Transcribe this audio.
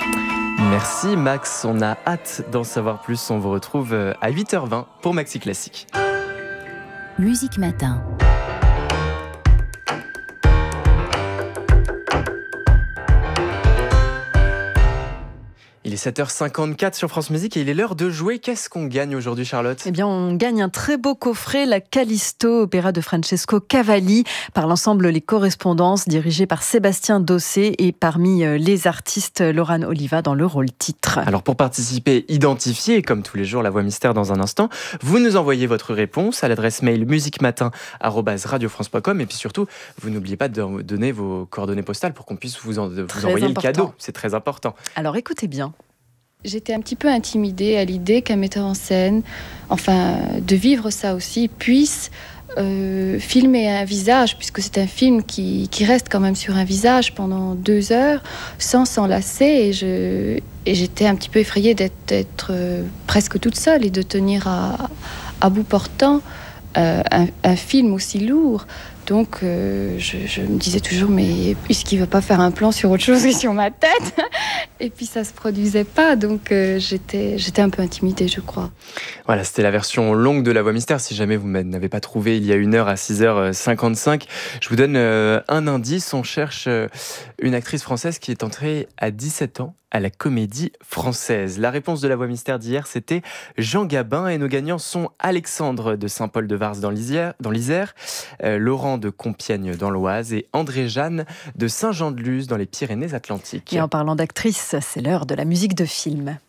Merci Max, on a hâte d'en savoir plus. On vous retrouve à 8h20 pour Maxi Classique. Musique Matin. Il est 7h54 sur France Musique et il est l'heure de jouer. Qu'est-ce qu'on gagne aujourd'hui, Charlotte ? Eh bien, on gagne un très beau coffret, la Callisto, opéra de Francesco Cavalli, par l'ensemble Les Correspondances, dirigé par Sébastien Dossé et parmi les artistes, Laurane Oliva dans le rôle titre. Alors pour participer, identifiez, comme tous les jours, la voix mystère dans un instant. Vous nous envoyez votre réponse à l'adresse mail musiquematin@radiofrance.com et puis surtout, vous n'oubliez pas de donner vos coordonnées postales pour qu'on puisse vous envoyer le cadeau. C'est très important. Alors écoutez bien. J'étais un petit peu intimidée à l'idée qu'un metteur en scène, de vivre ça aussi, puisse filmer un visage, puisque c'est un film qui reste quand même sur un visage pendant 2 heures, sans s'enlacer. Et j'étais un petit peu effrayée d'être presque toute seule et de tenir à bout portant un film aussi lourd. Donc je me disais toujours, mais puisqu'il ne va pas faire un plan sur autre chose que sur ma tête. Et puis ça ne se produisait pas, donc j'étais un peu intimidée, je crois. Voilà, c'était la version longue de La Voix Mystère. Si jamais vous n'avez pas trouvé il y a 1 heure à 6h55, je vous donne un indice. On cherche une actrice française qui est entrée à 17 ans à la Comédie Française. La réponse de La Voix Mystère d'hier, c'était Jean Gabin. Et nos gagnants sont Alexandre de Saint-Paul-de-Vars dans l'Isère, Laurent de Compiègne dans l'Oise et André-Jeanne de Saint-Jean-de-Luz dans les Pyrénées-Atlantiques. Et en parlant d'actrice, c'est l'heure de la musique de film.